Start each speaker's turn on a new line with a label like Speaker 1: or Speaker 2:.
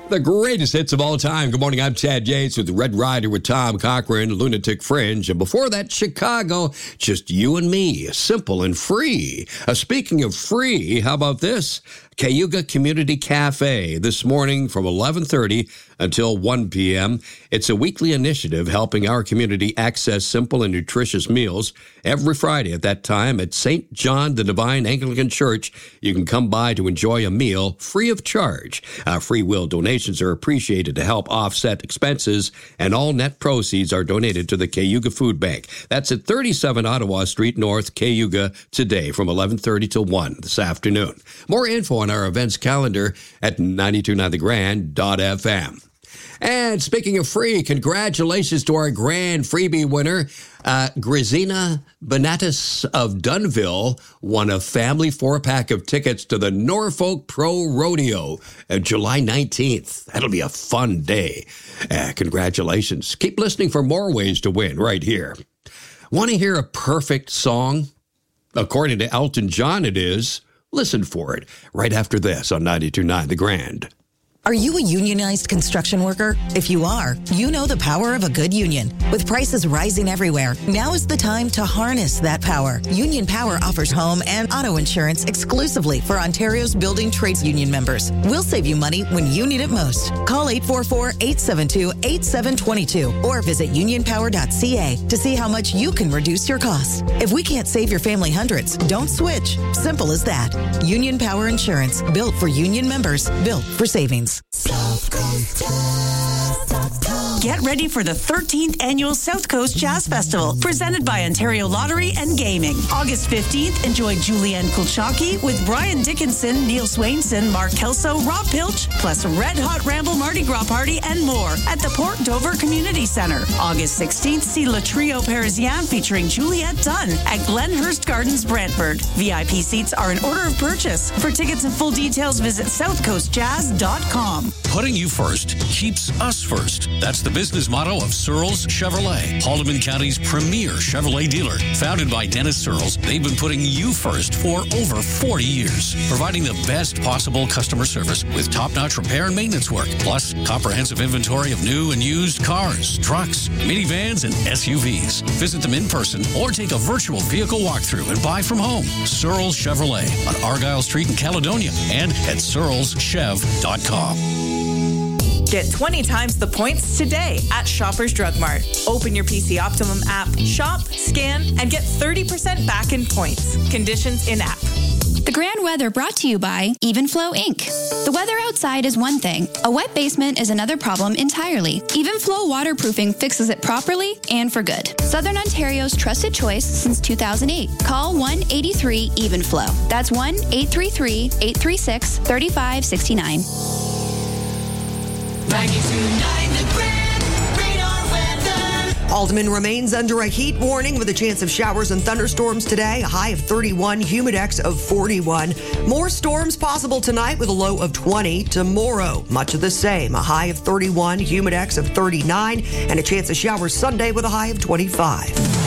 Speaker 1: The greatest hits of all time. Good morning, I'm Chad Yates with Red Rider with Tom Cochran, Lunatic Fringe. And before that, Chicago, just you and me, simple and free. Speaking of free, how about this? Cayuga Community Cafe this morning from 11:30 until 1 p.m. It's a weekly initiative helping our community access simple and nutritious meals. Every Friday at that time at St. John the Divine Anglican Church, you can come by to enjoy a meal free of charge. Free will donations are appreciated to help offset expenses, and all net proceeds are donated to the Cayuga Food Bank. That's at 37 Ottawa Street North, Cayuga, today from 11:30 till 1 this afternoon. More info on our events calendar at 929thegrand.fm. And speaking of free, congratulations to our grand freebie winner. Grisina Benatis of Dunville won a family 4-pack of tickets to the Norfolk Pro Rodeo on July 19th. That'll be a fun day. Congratulations. Keep listening for more ways to win right here. Want to hear a perfect song? According to Elton John, it is. Listen for it right after this on 92.9 The Grand.
Speaker 2: Are you a unionized construction worker? If you are, you know the power of a good union. With prices rising everywhere, now is the time to harness that power. Union Power offers home and auto insurance exclusively for Ontario's building trades union members. We'll save you money when you need it most. Call 844-872-8722 or visit unionpower.ca to see how much you can reduce your costs. If we can't save your family hundreds, don't switch. Simple as that. Union Power Insurance, built for union members, built for savings.
Speaker 3: Get ready for the 13th Annual South Coast Jazz Festival, presented by Ontario Lottery and Gaming. August 15th, enjoy Julianne Kulchaki with Brian Dickinson, Neil Swainson, Mark Kelso, Rob Pilch, plus Red Hot Ramble Mardi Gras Party and more at the Port Dover Community Centre. August 16th, see Le Trio Parisien featuring Juliette Dunn at Glenhurst Gardens, Brantford. VIP seats are in order of purchase. For tickets and full details, visit southcoastjazz.com.
Speaker 4: Putting you first keeps us first. That's the business motto of Searles Chevrolet, Haldimand County's premier Chevrolet dealer. Founded by Dennis Searles, they've been putting you first for over 40 years, providing the best possible customer service with top-notch repair and maintenance work, plus comprehensive inventory of new and used cars, trucks, minivans, and SUVs. Visit them in person or take a virtual vehicle walkthrough and buy from home. Searles Chevrolet on Argyle Street in Caledonia and at searleschev.com.
Speaker 5: Get 20 times the points today at Shoppers Drug Mart. Open your PC Optimum app, shop, scan, and get 30% back in points. Conditions in app.
Speaker 6: The Grand Weather brought to you by Evenflow Inc. The weather outside is one thing. A wet basement is another problem entirely. Evenflow Waterproofing fixes it properly and for good. Southern Ontario's trusted choice since 2008. Call 1-83-EVENFLOW. That's 1-833-836-3569.
Speaker 7: 92.9 The Grand Radar Weather.
Speaker 8: Haldimand remains under a heat warning with a chance of showers and thunderstorms today. A high of 31, humidex of 41. More storms possible tonight with a low of 20. Tomorrow, much of the same. A high of 31, humidex of 39, and a chance of showers Sunday with a high of 25.